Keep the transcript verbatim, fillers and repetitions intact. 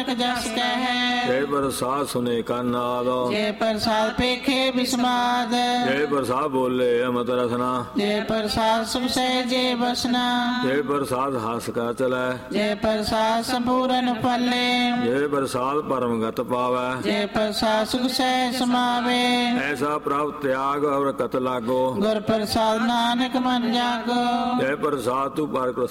ਨਾਨਕ ਜਸ ਕਹਿ। ਜੇ ਪ੍ਰਸਾਦ ਸੁਨੇ ਕੰਨਾਦ, ਜੇ ਪ੍ਰਸਾਦ ਪੇਖੇ ਬਿਸਮਾਦ, ਜੇ ਪ੍ਰਸਾਦ ਬੋਲੇ ਅਮਤ ਰਸਨਾ, ਜੇ ਪ੍ਰਸਾਦ ਸੁਖ ਸਹਿਜੇ ਬਸਨਾ, ਜੇ ਪ੍ਰਸਾਦ ਹੱਸ ਕਾ ਚਲੈ, ਜੇ ਪ੍ਰਸਾਦ ਸੰਪੂਰਨ ਫਲੇ, ਜੇ ਪ੍ਰਸਾਦ ਪਰਮਗਤ ਪਾਵੈ, ਜੇ ਪ੍ਰਸਾਦ ਸੁਖ ਸਹਿ ਸਮਾਵੇ। ਐਸਾ ਪ੍ਰਭ ਤਿਆਗ ਔਰ ਕਤ ਲਾਗੋ, ਗੁਰ ਪ੍ਰਸਾਦ ਨਾਨਕ ਮਨ ਜਾਗੋ। ਜੇ ਪ੍ਰਸਾਦ ਤੂੰ ਪਰ